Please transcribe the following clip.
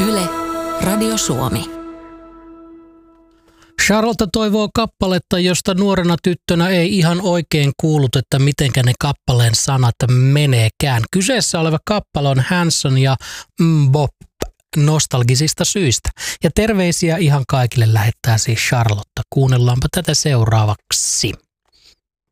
Yle, Radio Suomi. Charlotte toivoo kappaletta, josta nuorena tyttönä ei ihan oikein kuullut, että mitenkä ne kappaleen sanat meneekään. Kyseessä oleva kappale on Hanson ja Bop nostalgisista syistä. Ja terveisiä ihan kaikille lähettää siis Charlotte. Kuunnellaanpa tätä seuraavaksi.